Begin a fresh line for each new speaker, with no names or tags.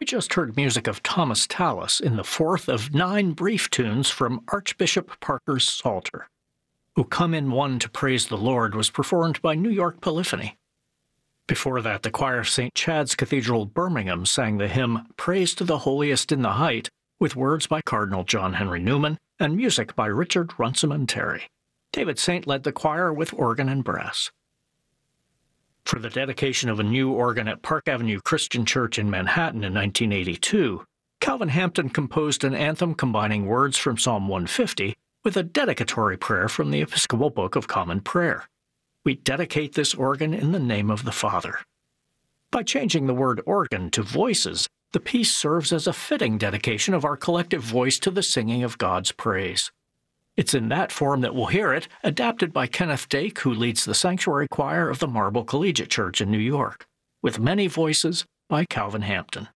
We just heard music of Thomas Tallis in the fourth of 9 brief tunes from Archbishop Parker's Psalter. "O Come in One to Praise the Lord" was performed by New York Polyphony. Before that, the choir of St. Chad's Cathedral, Birmingham, sang the hymn "Praise to the Holiest in the Height," with words by Cardinal John Henry Newman and music by Richard Runciman Terry. David Saint led the choir with organ and brass. For the dedication of a new organ at Park Avenue Christian Church in Manhattan in 1982, Calvin Hampton composed an anthem combining words from Psalm 150 with a dedicatory prayer from the Episcopal Book of Common Prayer. We dedicate this organ in the name of the Father. By changing the word organ to voices, the piece serves as a fitting dedication of our collective voice to the singing of God's praise. It's in that form that we'll hear it, adapted by Kenneth Dake, who leads the Sanctuary Choir of the Marble Collegiate Church in New York, with many voices by Calvin Hampton.